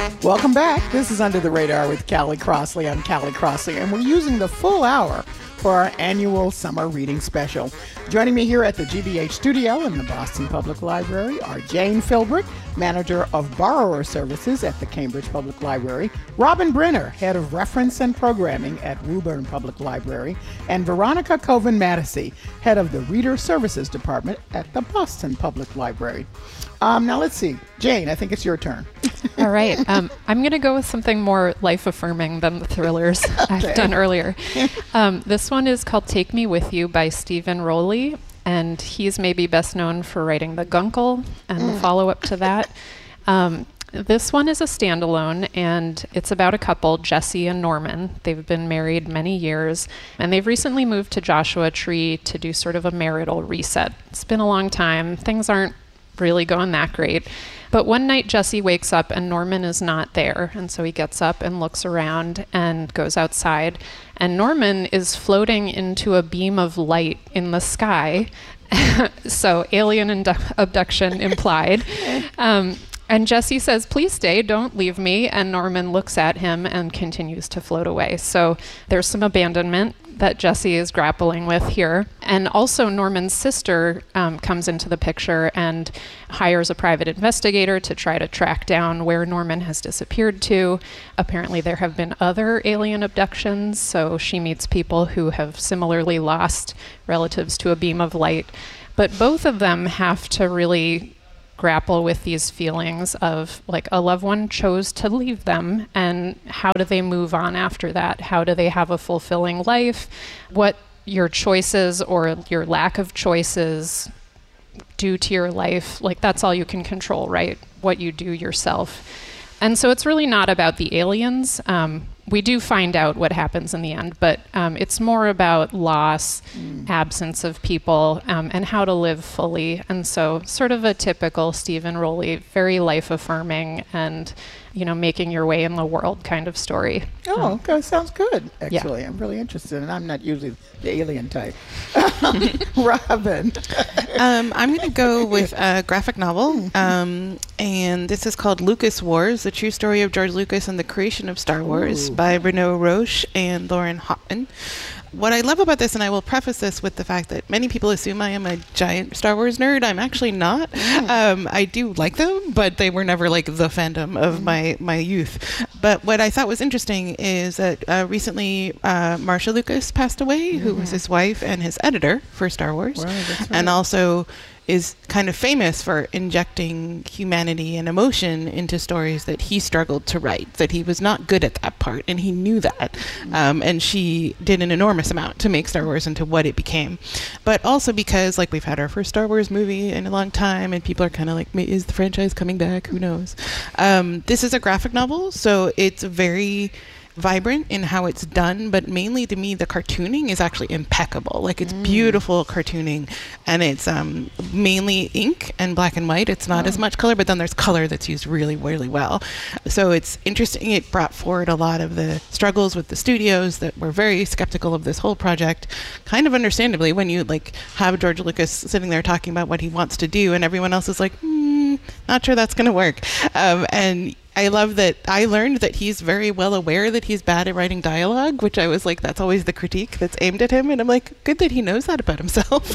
Welcome back. This is Under the Radar with Callie Crossley. I'm Callie Crossley, and we're using the full hour for our annual summer reading special. Joining me here at the GBH studio in the Boston Public Library are Jane Philbrick, Manager of Borrower Services at the Cambridge Public Library, Robin Brenner, Head of Reference and Programming at Woburn Public Library, and Veronica Coven-Mattisey, Head of the Reader Services Department at the Boston Public Library. Now let's see. Jane, I think it's your turn. All right. I'm going to go with something more life-affirming than the thrillers I've done earlier. This one is called Take Me With You by Stephen Rowley, and he's maybe best known for writing The Guncle and the follow-up to that. This one is a standalone, and it's about a couple, Jesse and Norman. They've been married many years, and they've recently moved to Joshua Tree to do sort of a marital reset. It's been a long time. Things aren't really going that great. But one night Jesse wakes up and Norman is not there. And so he gets up and looks around and goes outside. And Norman is floating into a beam of light in the sky. So alien abduction implied. And Jesse says, "Please stay, don't leave me." And Norman looks at him and continues to float away. So there's some abandonment that Jesse is grappling with here. And also Norman's sister comes into the picture and hires a private investigator to try to track down where Norman has disappeared to. Apparently there have been other alien abductions, so she meets people who have similarly lost relatives to a beam of light. But both of them have to really grapple with these feelings of like a loved one chose to leave them, and how do they move on after that? How do they have a fulfilling life? What your choices or your lack of choices do to your life, like that's all you can control, right? What you do yourself. And so it's really not about the aliens. We do find out what happens in the end, but it's more about loss, absence of people, and how to live fully. And so sort of a typical Stephen Rowley, very life-affirming and, you know, making your way in the world kind of story. Oh, okay. Sounds good, actually. Yeah. I'm really interested, and I'm not usually the alien type. Robin. I'm going to go with a graphic novel, and this is called Lucas Wars, the true story of George Lucas and the creation of Star Wars by Renaud Roche and Lauren Hotman. What I love about this, and I will preface this with the fact that many people assume I am a giant Star Wars nerd. I'm actually not. I do like them, but they were never like the fandom of my youth. But what I thought was interesting is that recently Marcia Lucas passed away, who was his wife and his editor for Star Wars. Wow, that's right. And also is kind of famous for injecting humanity and emotion into stories that he struggled to write, that he was not good at that part, and he knew that. And she did an enormous amount to make Star Wars into what it became. But also because, like, we've had our first Star Wars movie in a long time, and people are kind of like, is the franchise coming back? Who knows? This is a graphic novel, so it's very vibrant in how it's done, but mainly to me the cartooning is actually impeccable. Like, it's beautiful cartooning, and it's mainly ink and black and white. It's not as much color, but then there's color that's used really, really well. So it's interesting. It brought forward a lot of the struggles with the studios that were very skeptical of this whole project, kind of understandably, when you like have George Lucas sitting there talking about what he wants to do and everyone else is like, not sure that's going to work. And I love that I learned that he's very well aware that he's bad at writing dialogue, which I was like, that's always the critique that's aimed at him. And I'm like, good that he knows that about himself.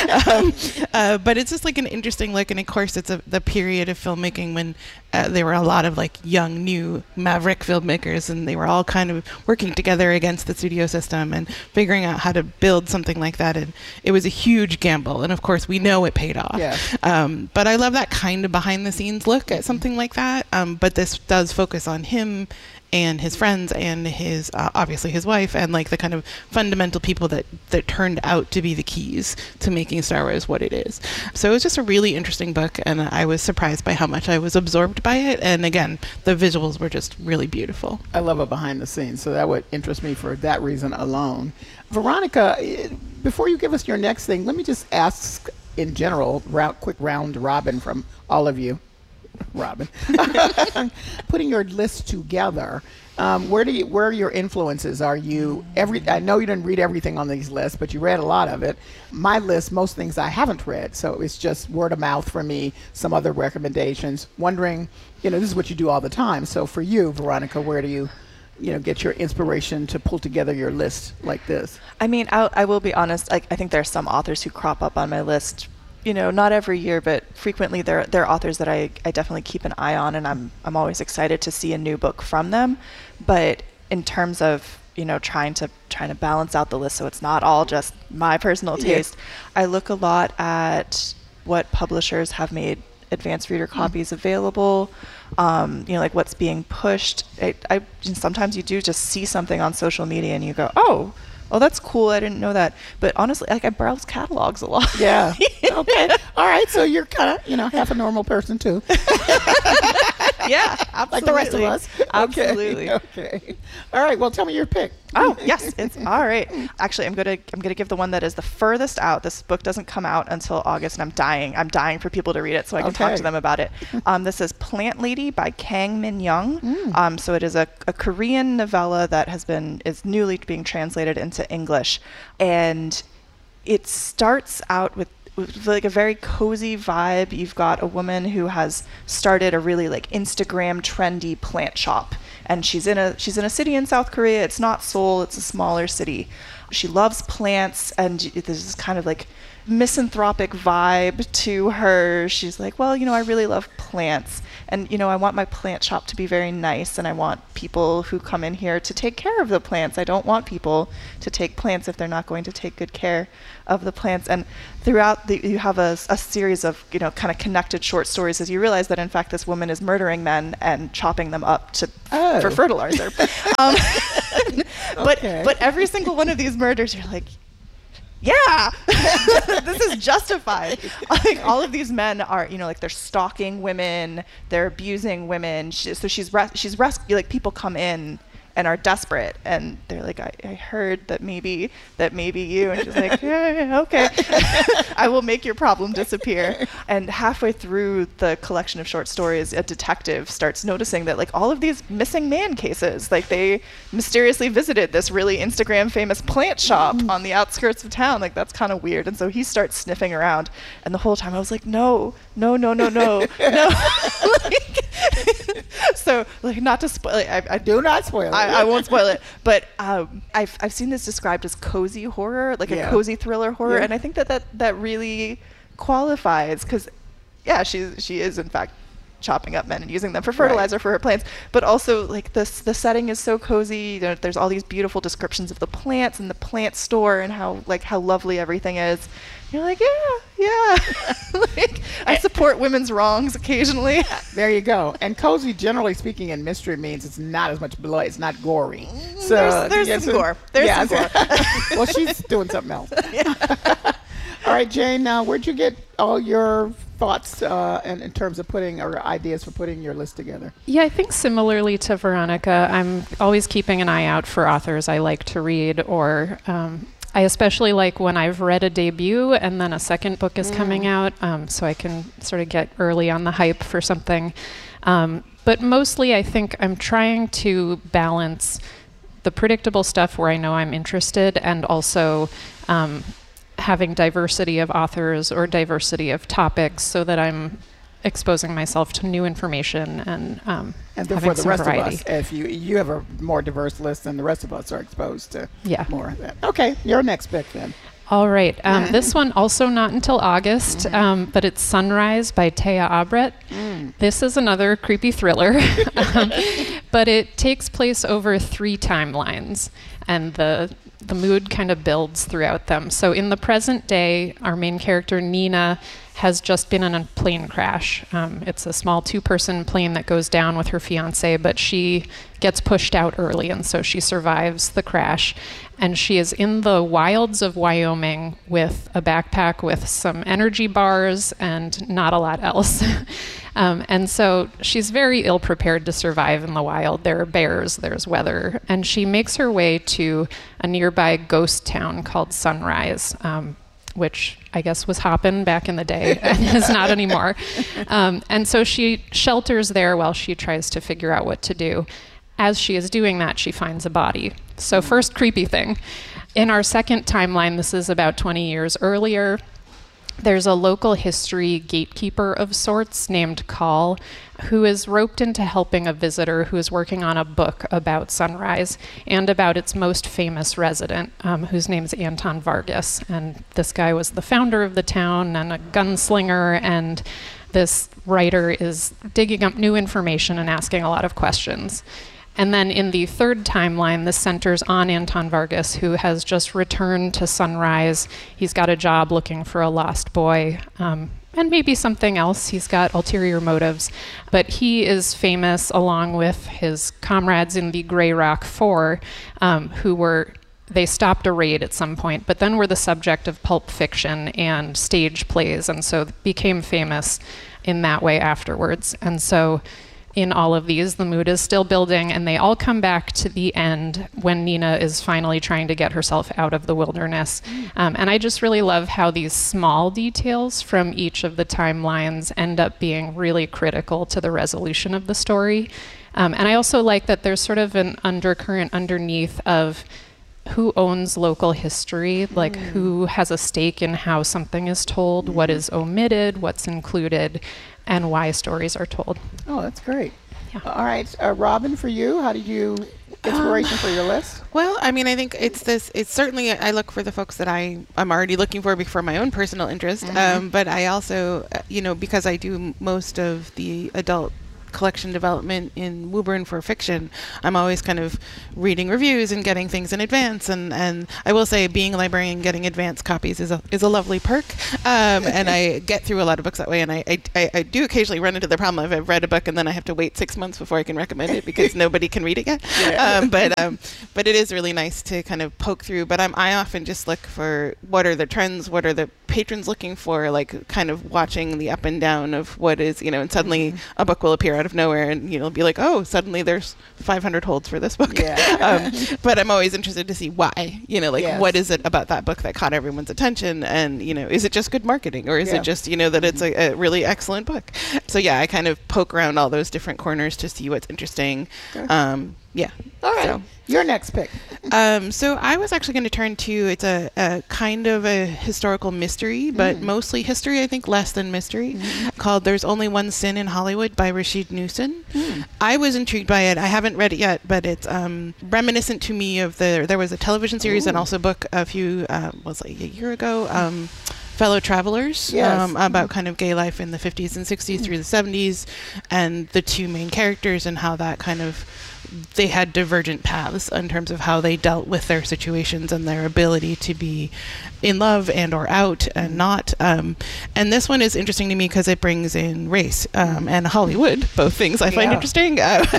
But it's just like an interesting look. And of course, it's the period of filmmaking when there were a lot of like young, new maverick filmmakers, and they were all kind of working together against the studio system and figuring out how to build something like that. And it was a huge gamble. And of course, we know it paid off. Yeah. But I love that kind of behind the scenes look at something like that. But this does focus on him and his friends and his obviously his wife, and like the kind of fundamental people that turned out to be the keys to making Star Wars what it is. So it was just a really interesting book, and I was surprised by how much I was absorbed by it. And again, the visuals were just really beautiful. I love it behind the scenes, so that would interest me for that reason alone. Veronica, before you give us your next thing, let me just ask in general, quick round robin from all of you. Robin. Putting your list together. Where are your influences? Are you I know you didn't read everything on these lists, but you read a lot of it. My list, most things I haven't read, so it's just word of mouth for me. Some other recommendations. Wondering, this is what you do all the time. So for you, Veronica, where do you get your inspiration to pull together your list like this? I mean, I will be honest. I think there are some authors who crop up on my list. Not every year, but frequently there are authors that I definitely keep an eye on, and I'm always excited to see a new book from them. But in terms of trying to balance out the list so it's not all just my personal taste, I look a lot at what publishers have made advanced reader copies available. Like what's being pushed. I sometimes you do just see something on social media and you go, oh, that's cool. I didn't know that. But honestly, I browse catalogs a lot. Yeah. Okay. All right. So you're kind of, half a normal person too. Yeah, absolutely. Like the rest of us. Absolutely. Okay. All right. Well, tell me your pick. Oh, yes. It's all right. Actually, I'm gonna give the one that is the furthest out. This book doesn't come out until August, and I'm dying. I'm dying for people to read it so I can talk to them about it. This is Plant Lady by Kang Min Young. So it is a Korean novella that is newly being translated into English, and it starts out with like a very cozy vibe. You've got a woman who has started a really like Instagram trendy plant shop, and she's in a city in South Korea. It's not Seoul, it's a smaller city. She loves plants, and there's this kind of like misanthropic vibe to her. She's like, well, I really love plants, and I want my plant shop to be very nice, and I want people who come in here to take care of the plants. I don't want people to take plants if they're not going to take good care of the plants. And throughout you have a series of kind of connected short stories as you realize that in fact this woman is murdering men and chopping them up for fertilizer. But every single one of these murders, you're like, yeah, this is justified. Like all of these men are, like they're stalking women, they're abusing women. So she's rescuing, like people come in and are desperate, and they're like, I heard that maybe you, and she's like, yeah, okay, I will make your problem disappear. And halfway through the collection of short stories, a detective starts noticing that like all of these missing man cases, like they mysteriously visited this really Instagram famous plant shop on the outskirts of town. Like that's kind of weird. And so he starts sniffing around, and the whole time I was like, no. So like not to spoil it, I do not spoil it. I won't spoil it, but I've seen this described as cozy horror, like a cozy thriller horror, and I think that really qualifies because, she is in fact chopping up men and using them for fertilizer for her plants, but also like the setting is so cozy. There's all these beautiful descriptions of the plants and the plant store and how lovely everything is. You're like, yeah. Like, I support women's wrongs occasionally. There you go. And cozy, generally speaking, in mystery means it's not as much blood. It's not gory. So there's some gore. There's some gore. Well, she's doing something else. All right, Jane. Where'd you get all your thoughts in terms of putting or ideas for putting your list together? Yeah, I think similarly to Veronica, I'm always keeping an eye out for authors I like to read, or I especially like when I've read a debut and then a second book is coming out, so I can sort of get early on the hype for something. But mostly I think I'm trying to balance the predictable stuff where I know I'm interested and also having diversity of authors or diversity of topics so that I'm exposing myself to new information and therefore the rest variety. Of us, if you have a more diverse list than the rest of us are exposed to more of that. Okay, your next pick then. All right. This one also not until August, but it's Sunrise by Taya Abret. This is another creepy thriller, but it takes place over 3 timelines, and the mood kind of builds throughout them. So in the present day, our main character, Nina, has just been in a plane crash. It's a small 2-person plane that goes down with her fiancé, but she gets pushed out early, and so she survives the crash. And she is in the wilds of Wyoming with a backpack with some energy bars and not a lot else. And so she's very ill-prepared to survive in the wild. There are bears, there's weather, and she makes her way to a nearby ghost town called Sunrise. which I guess was hoppin' back in the day and is not anymore. And so she shelters there while she tries to figure out what to do. As she is doing that, she finds a body. So first creepy thing. In our second timeline, this is about 20 years earlier, there's a local history gatekeeper of sorts named Call, who is roped into helping a visitor who is working on a book about Sunrise and about its most famous resident, whose name's Anton Vargas. And this guy was the founder of the town and a gunslinger, and this writer is digging up new information and asking a lot of questions. And then in the third timeline, this centers on Anton Vargas, who has just returned to Sunrise. He's got a job looking for a lost boy, and maybe something else. He's got ulterior motives. But he is famous along with his comrades in the Grey Rock Four, they stopped a raid at some point, but then were the subject of pulp fiction and stage plays, and so became famous in that way afterwards. And so in all of these, the mood is still building, and they all come back to the end when Nina is finally trying to get herself out of the wilderness. And I just really love how these small details from each of the timelines end up being really critical to the resolution of the story. And I also like that there's sort of an undercurrent underneath of who owns local history, like who has a stake in how something is told, what is omitted, what's included, and why stories are told. Oh, that's great. Yeah. All right, Robin, for you, how did you inspiration for your list? Well, I mean, I think it's certainly, I look for the folks that I'm already looking for my own personal interest. But I also, because I do most of the adult collection development in Woburn for fiction, I'm always kind of reading reviews and getting things in advance, and I will say being a librarian, getting advance copies is a lovely perk, and I get through a lot of books that way, and I do occasionally run into the problem of I've read a book and then I have to wait 6 months before I can recommend it because nobody can read it yet. But it is really nice to kind of poke through, but I often just look for what are the trends, what are the patrons looking for, like kind of watching the up and down of what is, and suddenly a book will appear out of nowhere and be like, oh, suddenly there's 500 holds for this book. But I'm always interested to see why, what is it about that book that caught everyone's attention, and is it just good marketing, or is it just that it's a really excellent book? So I kind of poke around all those different corners to see what's interesting. All right. So your next pick. So I was actually going to turn to, it's a kind of a historical mystery, but mostly history, I think, less than mystery, called There's Only One Sin in Hollywood by Rashid Newson. I was intrigued by it. I haven't read it yet, but it's reminiscent to me of there was a television series and also book a year ago, Fellow Travelers, about kind of gay life in the 50s and 60s through the 70s, and the two main characters and how that kind of, they had divergent paths in terms of how they dealt with their situations and their ability to be in love and or out and not. And this one is interesting to me because it brings in race and Hollywood, both things I find interesting.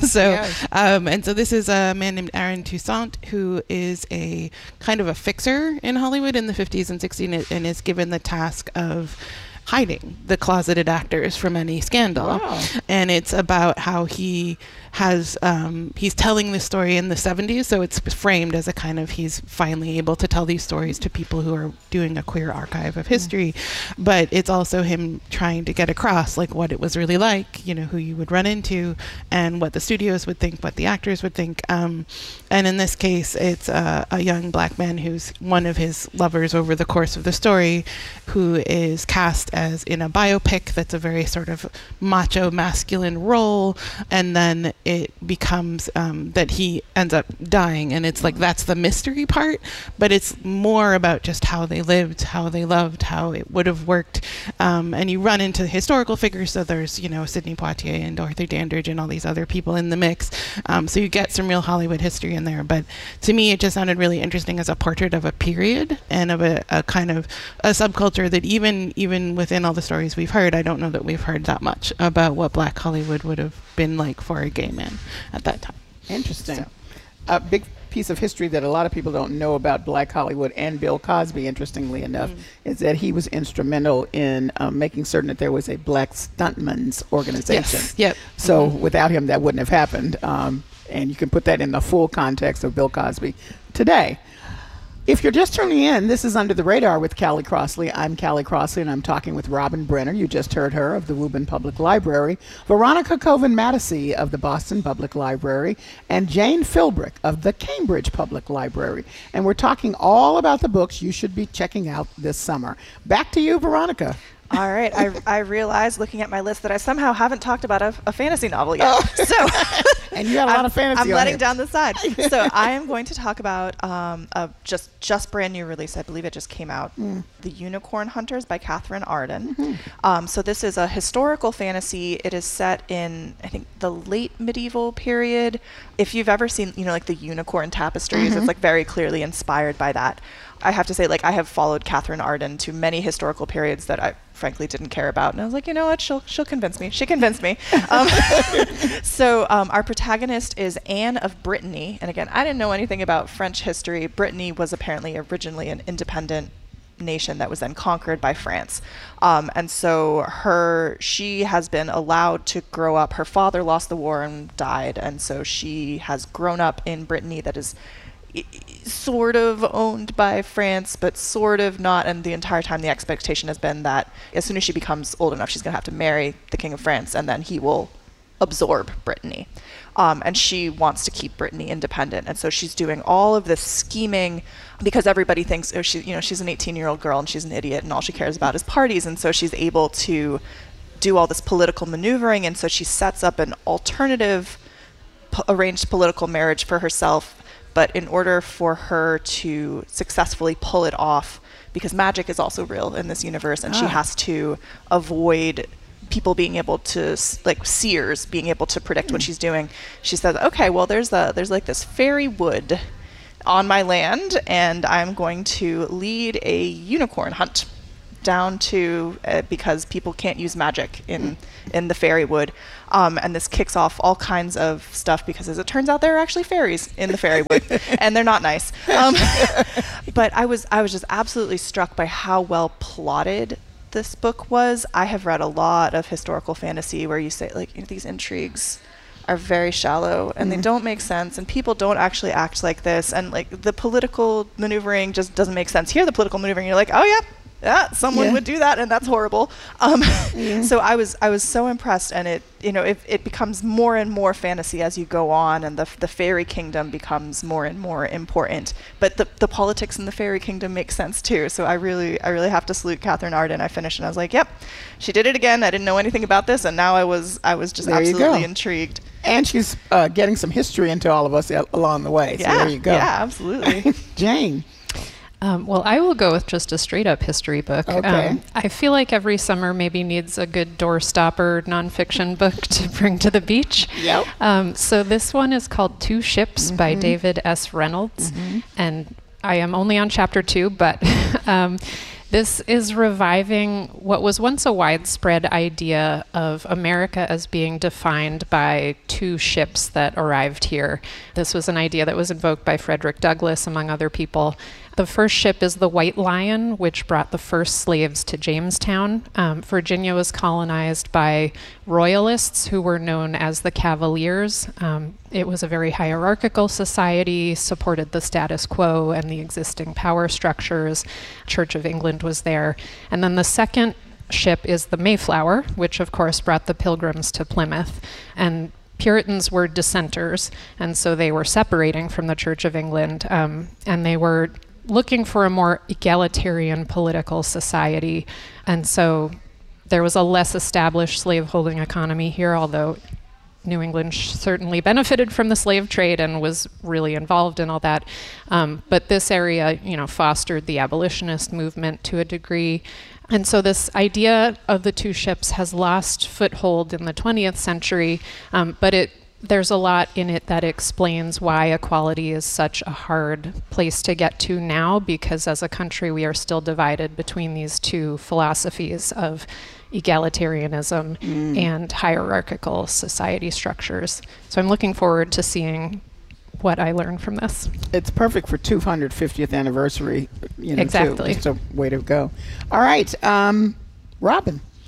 And so this is a man named Aaron Toussaint, who is a kind of a fixer in Hollywood in the 50s and 60s and is given the task of hiding the closeted actors from any scandal. And it's about how he has he's telling this story in the 70s, so it's framed as a kind of, he's finally able to tell these stories to people who are doing a queer archive of history, but it's also him trying to get across like what it was really like, who you would run into and what the studios would think, what the actors would think, and in this case it's a young black man who's one of his lovers over the course of the story, who is cast as in a biopic that's a very sort of macho masculine role, and then it becomes that he ends up dying, and it's like that's the mystery part, but it's more about just how they lived, how they loved, how it would have worked, and you run into historical figures, so there's Sidney Poitier and Dorothy Dandridge and all these other people in the mix, so you get some real Hollywood history in there, but to me it just sounded really interesting as a portrait of a period and of a kind of a subculture that even within all the stories we've heard, I don't know that we've heard that much about what Black Hollywood would have been like for a gay man at that time. Interesting. So. A big piece of history that a lot of people don't know about Black Hollywood and Bill Cosby, interestingly enough, is that he was instrumental in making certain that there was a Black Stuntmen's organization. Yes. Yep. So without him, that wouldn't have happened. And you can put that in the full context of Bill Cosby today. If you're just tuning in, this is Under the Radar with Callie Crossley. I'm Callie Crossley, and I'm talking with Robin Brenner. You just heard her of the Woburn Public Library, Veronica Coven-Matteson of the Boston Public Library, and Jane Philbrick of the Cambridge Public Library. And we're talking all about the books you should be checking out this summer. Back to you, Veronica. All right. I realized looking at my list that I somehow haven't talked about a fantasy novel yet. Oh. So and you got a lot of fantasy. I'm letting down the side. So I am going to talk about a just brand new release. I believe it just came out. The Unicorn Hunters by Catherine Arden. Mm-hmm. So this is a historical fantasy. It is set in, I think, the late medieval period. If you've ever seen, like the unicorn tapestries, it's like very clearly inspired by that. I have to say, I have followed Catherine Arden to many historical periods that I frankly didn't care about. And I was like, you know what? She'll convince me. She convinced me. So our protagonist is Anne of Brittany. And again, I didn't know anything about French history. Brittany was apparently originally an independent nation that was then conquered by France. And so she has been allowed to grow up. Her father lost the war and died. And so she has grown up in Brittany that is sort of owned by France, but sort of not. And the entire time the expectation has been that as soon as she becomes old enough, she's going to have to marry the King of France, and then he will absorb Brittany. And she wants to keep Brittany independent. And so she's doing all of this scheming because everybody thinks, she's an 18-year-old girl and she's an idiot and all she cares about is parties. And so she's able to do all this political maneuvering. And so she sets up an alternative arranged political marriage for herself. But in order for her to successfully pull it off, because magic is also real in this universe, and she has to avoid people being able to, seers being able to predict what she's doing. She says, okay, well, there's this fairy wood on my land, and I'm going to lead a unicorn hunt down to because people can't use magic in the fairy wood. And this kicks off all kinds of stuff because, as it turns out, there are actually fairies in the fairy wood, and they're not nice. But I was just absolutely struck by how well plotted this book was. I have read a lot of historical fantasy where you say, these intrigues are very shallow and they don't make sense, and people don't actually act like this, and the political maneuvering just doesn't make sense. Here, the political maneuvering, you're like, oh yeah, someone would do that, and that's horrible. So I was so impressed, and it becomes more and more fantasy as you go on, and the fairy kingdom becomes more and more important. But the politics in the fairy kingdom make sense too. So I really have to salute Catherine Arden. I finished and I was like, yep, she did it again. I didn't know anything about this, and now I was just there absolutely intrigued. And she's getting some history into all of us along the way. So there you go. Yeah, absolutely. Jane. Well, I will go with just a straight-up history book. Okay. I feel like every summer maybe needs a good doorstopper nonfiction book to bring to the beach. Yep. So this one is called Two Ships by David S. Reynolds. And I am only on chapter 2, but this is reviving what was once a widespread idea of America as being defined by two ships that arrived here. This was an idea that was invoked by Frederick Douglass, among other people. The first ship is the White Lion, which brought the first slaves to Jamestown. Virginia was colonized by royalists who were known as the Cavaliers. It was a very hierarchical society, supported the status quo and the existing power structures. Church of England was there. And then the second ship is the Mayflower, which of course brought the Pilgrims to Plymouth. And Puritans were dissenters, and so they were separating from the Church of England, and they were looking for a more egalitarian political society. And so there was a less established slaveholding economy here, although New England certainly benefited from the slave trade and was really involved in all that. But this area, fostered the abolitionist movement to a degree. And so this idea of the two ships has lost foothold in the 20th century, but there's a lot in it that explains why equality is such a hard place to get to now, because as a country we are still divided between these two philosophies of egalitarianism and hierarchical society structures. So I'm looking forward to seeing what I learned from this. It's perfect for 250th anniversary, Exactly. Too. Just a way to go. All right, Robin.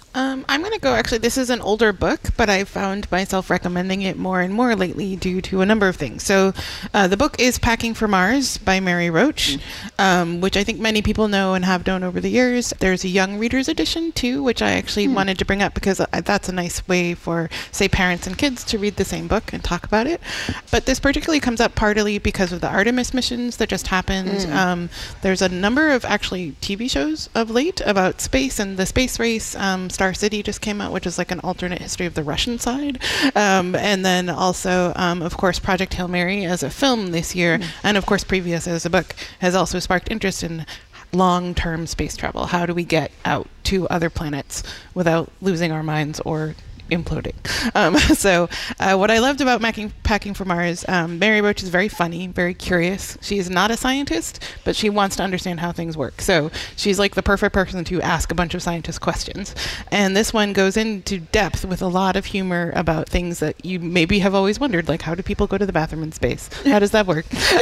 I'm going to go, actually, this is an older book, but I found myself recommending it more and more lately due to a number of things. So the book is Packing for Mars by Mary Roach, which I think many people know and have known over the years. There's a young reader's edition, too, which I actually wanted to bring up because that's a nice way for, say, parents and kids to read the same book and talk about it. But this particularly comes up partly because of the Artemis missions that just happened. There's a number of, actually, TV shows of late about space and the space race. Star City just came out, which is like an alternate history of the Russian side. And then also, of course, Project Hail Mary as a film this year, and of course, previous as a book, has also sparked interest in long-term space travel. How do we get out to other planets without losing our minds or imploding? So what I loved about Packing for Mars, Mary Roach is very funny, very curious. She's not a scientist, but she wants to understand how things work. So she's like the perfect person to ask a bunch of scientist questions. And this one goes into depth with a lot of humor about things that you maybe have always wondered, like how do people go to the bathroom in space? How does that work?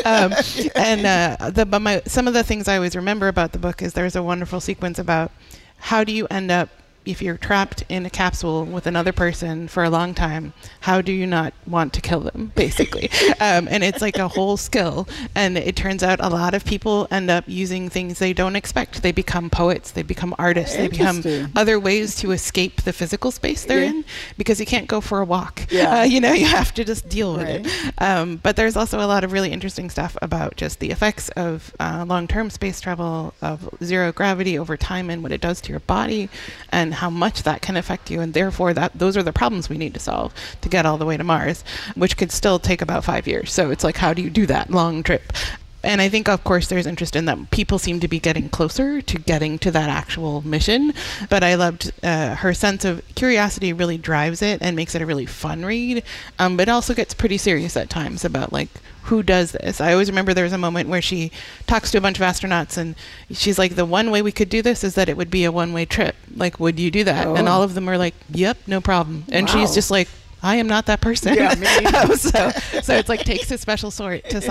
Some of the things I always remember about the book is there's a wonderful sequence about how do you end up, if you're trapped in a capsule with another person for a long time, how do you not want to kill them, basically? And it's like a whole skill. And it turns out a lot of people end up using things they don't expect. They become poets, they become artists, they become other ways to escape the physical space they're in, because you can't go for a walk. You have to just deal with it. But there's also a lot of really interesting stuff about just the effects of long-term space travel, of zero gravity over time and what it does to your body, and how much that can affect you, and therefore those are the problems we need to solve to get all the way to Mars, which could still take about 5 years. So it's like, how do you do that long trip? And I think, of course, there's interest in that. People seem to be getting closer to getting to that actual mission. But I loved her sense of curiosity really drives it and makes it a really fun read. But it also gets pretty serious at times about, like, who does this? I always remember there was a moment where she talks to a bunch of astronauts and she's like, the one way we could do this is that it would be a one-way trip. Like, would you do that? And all of them are like, yep, no problem. And she's just like, I am not that person. Yeah, me neither. So it's like takes a special sort to